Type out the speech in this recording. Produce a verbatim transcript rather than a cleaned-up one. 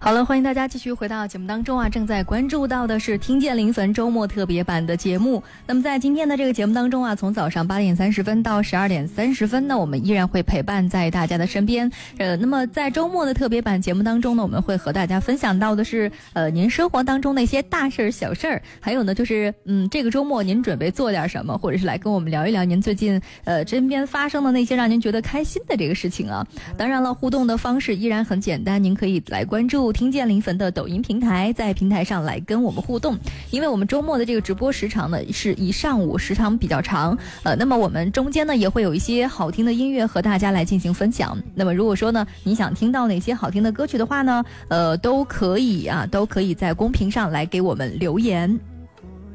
好了，欢迎大家继续回到节目当中啊！正在关注到的是听见临汾周末特别版的节目。那么在今天的这个节目当中啊，从早上八点三十分到十二点三十分呢，我们依然会陪伴在大家的身边。呃，那么在周末的特别版节目当中呢，我们会和大家分享到的是呃您生活当中的一些大事小事儿，还有呢就是嗯这个周末您准备做点什么，或者是来跟我们聊一聊您最近呃身边发生的那些让您觉得开心的这个事情啊。当然了，互动的方式依然很简单，您可以来关注听见临汾的抖音平台，在平台上来跟我们互动。因为我们周末的这个直播时长呢是一上午，时长比较长，呃，那么我们中间呢也会有一些好听的音乐和大家来进行分享。那么如果说呢你想听到哪些好听的歌曲的话呢，呃，都可以啊，都可以在公屏上来给我们留言。